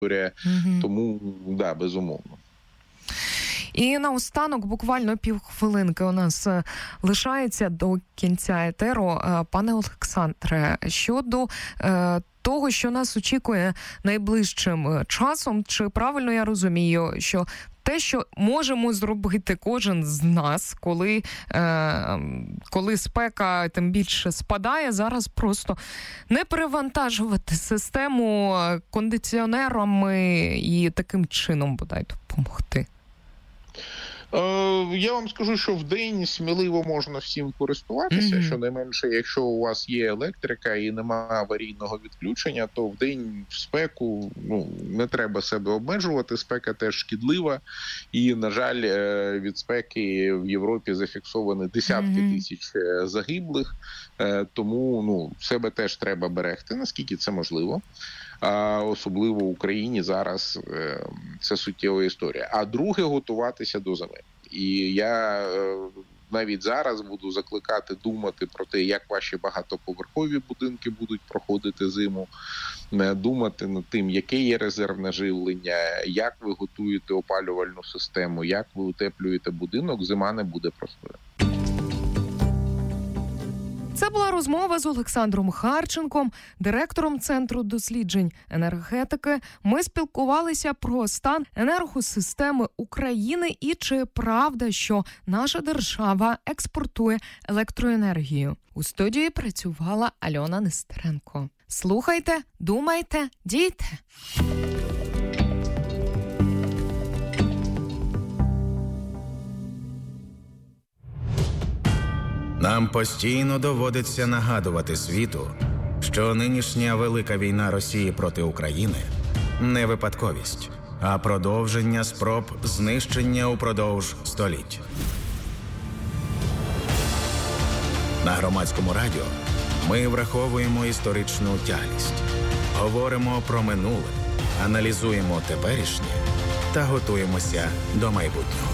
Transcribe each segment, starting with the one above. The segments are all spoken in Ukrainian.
Тому, да, безумовно. І наостанок, буквально півхвилинки у нас лишається до кінця етеру. Пане Олександре, щодо того, що нас очікує найближчим часом, чи правильно я розумію, що те, що можемо зробити кожен з нас, коли спека тим більше спадає, зараз просто не перевантажувати систему кондиціонерами і таким чином, бодай, допомогти? Я вам скажу, що в день сміливо можна всім користуватися, щонайменше, якщо у вас є електрика і немає аварійного відключення, то в день в спеку не треба себе обмежувати, спека теж шкідлива, і, на жаль, від спеки в Європі зафіксовані десятки тисяч загиблих, тому себе теж треба берегти, наскільки це можливо. А особливо в Україні зараз це суттєва історія. А друге, готуватися до зими. І я навіть зараз буду закликати думати про те, як ваші багатоповерхові будинки будуть проходити зиму, думати над тим, яке є резервне живлення, як ви готуєте опалювальну систему, як ви утеплюєте будинок, зима не буде простою. Це була розмова з Олександром Харченком, директором Центру досліджень енергетики. Ми спілкувалися про стан енергосистеми України і чи правда, що наша держава експортує електроенергію. У студії працювала Альона Нестеренко. Слухайте, думайте, дійте! Нам постійно доводиться нагадувати світу, що нинішня велика війна Росії проти України не випадковість, а продовження спроб знищення упродовж століть. На Громадському радіо ми враховуємо історичну тяглість, говоримо про минуле, аналізуємо теперішнє та готуємося до майбутнього.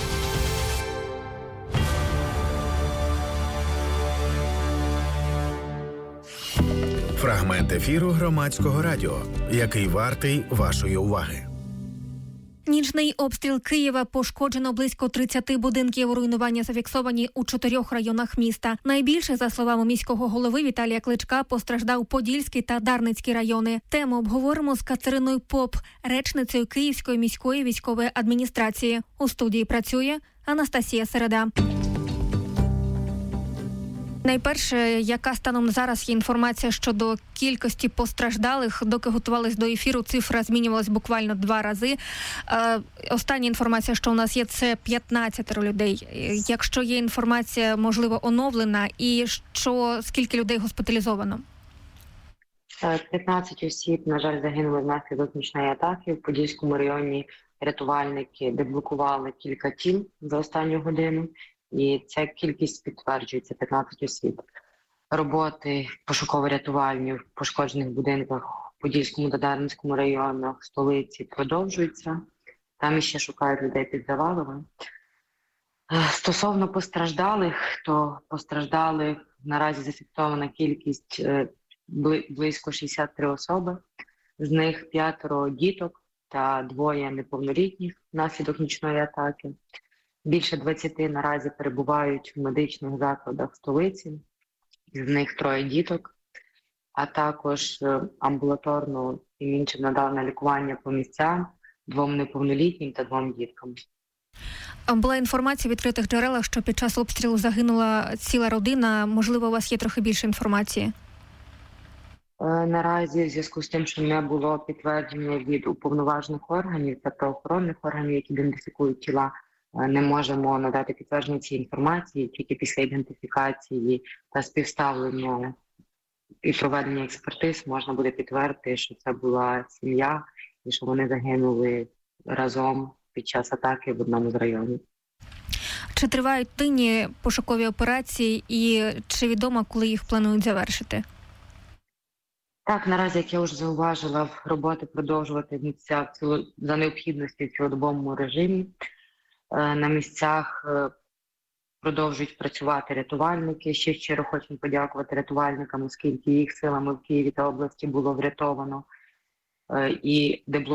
Фрагмент ефіру Громадського радіо, який вартий вашої уваги. Нічний обстріл Києва. Пошкоджено близько 30 будинків. Руйнування зафіксовані у 4 районах міста. Найбільше, за словами міського голови Віталія Кличка, постраждав Подільський та Дарницький райони. Тему обговоримо з Катериною Поп, речницею Київської міської військової адміністрації. У студії працює Анастасія Середа. Найперше, яка станом зараз є інформація щодо кількості постраждалих? Доки готувались до ефіру, цифра змінювалась буквально 2 рази. Остання інформація, що у нас є, це 15 людей. Якщо є інформація, можливо, оновлена, і скільки людей госпіталізовано? 15 осіб, на жаль, загинули внаслідок нічної атаки. В Подільському районі рятувальники деблокували кілька тіл за останню годину. І ця кількість підтверджується, 15 осіб. Роботи пошуково-рятувальні в пошкоджених будинках в Подільському та Дарницькому районах столиці продовжуються. Там іще шукають людей під завалами. Стосовно постраждалих, то постраждалих наразі зафіксована кількість близько 63 особи. З них 5 діток та 2 неповнолітніх внаслідок нічної атаки. Більше 20 наразі перебувають в медичних закладах столиці, з них 3 діток, а також амбулаторно і іншим надали лікування по місцям 2 неповнолітнім та 2 діткам. Була інформація в відкритих джерелах, що під час обстрілу загинула ціла родина. Можливо, у вас є трохи більше інформації? Наразі, в зв'язку з тим, що не було підтвердження від уповноважених органів та правоохоронних органів, які ідентифікують тіла, не можемо надати підтвердження цієї інформації. Тільки після ідентифікації та співставлення і проведення експертиз можна буде підтвердити, що це була сім'я і що вони загинули разом під час атаки в одному з районів. Чи тривають нині пошукові операції і чи відомо, коли їх планують завершити? Так, наразі, як я вже зауважила, роботи продовжувати місця за необхідності в цілодобовому режимі. На місцях продовжують працювати рятувальники. Ще щиро хочемо подякувати рятувальникам, оскільки їх силами в Києві та області було врятовано і деблоковано